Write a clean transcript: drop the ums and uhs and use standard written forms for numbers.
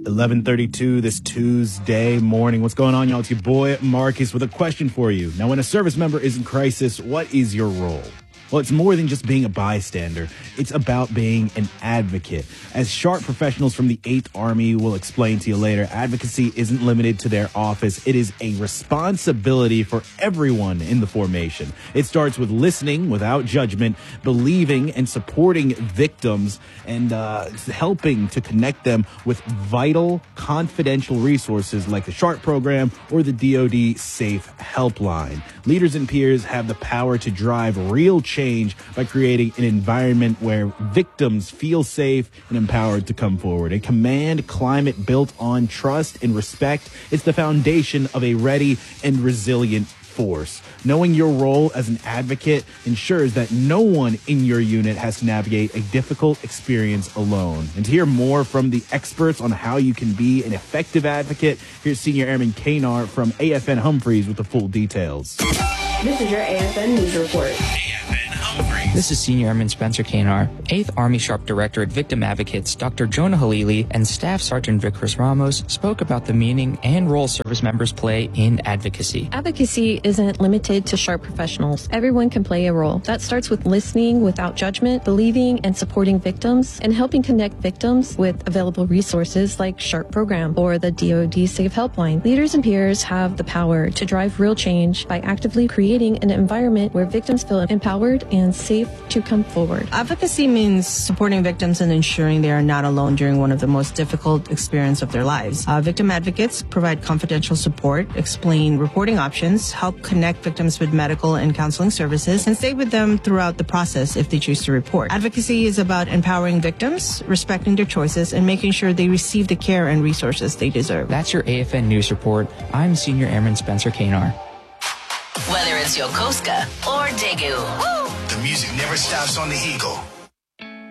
11:32 this Tuesday morning. What's going on, y'all? It's your boy Marcus with a question for you. Now, when a service member is in crisis, what is your role? Well, it's more than just being a bystander. It's about being an advocate. As sharp professionals from the 8th Army will explain to you later, advocacy isn't limited to their office. It is a responsibility for everyone in the formation. It starts with listening without judgment, believing and supporting victims, and helping to connect them with vital, confidential resources like the SHARP program or the DoD Safe Helpline. Leaders and peers have the power to drive real change by creating an environment where victims feel safe and empowered to come forward. A command climate built on trust and respect. It's the foundation of a ready and resilient force. Knowing your role as an advocate ensures that no one in your unit has to navigate a difficult experience alone. And to hear more from the experts on how you can be an effective advocate, here's Senior Airman Kanar from AFN Humphreys with the full details. This is your AFN News Report. This is Senior Airman Spencer Kanar. 8th Army Sharp Director at Victim Advocates Dr. Jonah Halili and Staff Sergeant Vickers Ramos spoke about the meaning and role service members play in advocacy. Advocacy isn't limited to Sharp professionals. Everyone can play a role. That starts with listening without judgment, believing and supporting victims, and helping connect victims with available resources like SHARP program or the DoD Safe Helpline. Leaders and peers have the power to drive real change by actively creating an environment where victims feel empowered and safe to come forward. Advocacy means supporting victims and ensuring they are not alone during one of the most difficult experiences of their lives. Victim advocates provide confidential support, explain reporting options, help connect victims with medical and counseling services, and stay with them throughout the process if they choose to report. Advocacy is about empowering victims, respecting their choices, and making sure they receive the care and resources they deserve. That's your AFN News Report. I'm Senior Airman Spencer Kanar. Whether it's Yokosuka or Daegu. The music never stops on the Eagle.